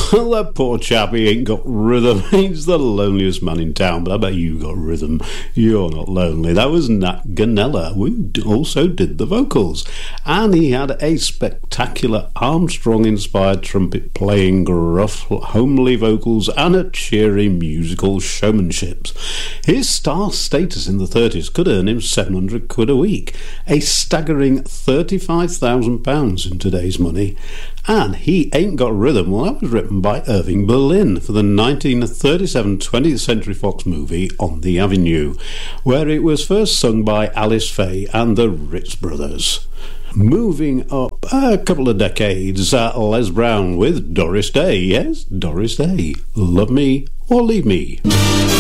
Well, that poor chap, he ain't got rhythm. He's the loneliest man in town, but I bet you got rhythm. You're not lonely. That was Nat Ganella, who also did the vocals. And he had a spectacular Armstrong-inspired trumpet-playing, gruff, homely vocals and a cheery musical showmanship. His star status in the 30s could earn him £700 a week, a staggering £35,000 in today's money. And He Ain't Got Rhythm, well, that was written by Irving Berlin for the 1937 20th Century Fox movie On the Avenue, where it was first sung by Alice Faye and the Ritz Brothers. Moving up a couple of decades, Les Brown with Doris Day. Yes, Doris Day. Love Me or Leave Me.